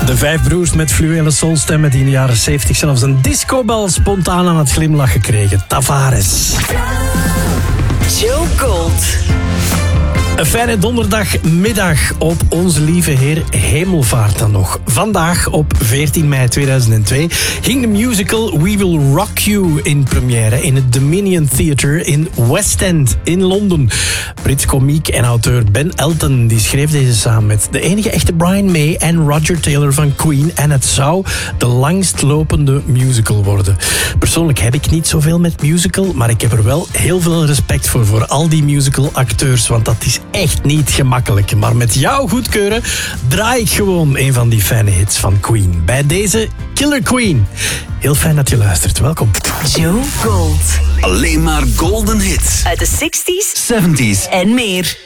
De 5 broers met fluwelen soulstemmen die in de jaren 70 zelfs een discobal spontaan aan het glimlachen kregen. Tavares. Joe Gold. Een fijne donderdagmiddag op Onze Lieve Heer Hemelvaart dan nog. Vandaag, op 14 mei 2002, ging de musical We Will Rock You in première in het Dominion Theatre in West End in Londen. Brits komiek en auteur Ben Elton die schreef deze samen met de enige echte Brian May en Roger Taylor van Queen. En het zou de langstlopende musical worden. Persoonlijk heb ik niet zoveel met musical, maar ik heb er wel heel veel respect voor al die musical acteurs, want dat is echt niet gemakkelijk. Maar met jouw goedkeuren draai ik gewoon een van die fijne hits van Queen. Bij deze Killer Queen. Heel fijn dat je luistert. Welkom. Joe Gold. Alleen maar golden hits. Uit de 60s, 70s en meer.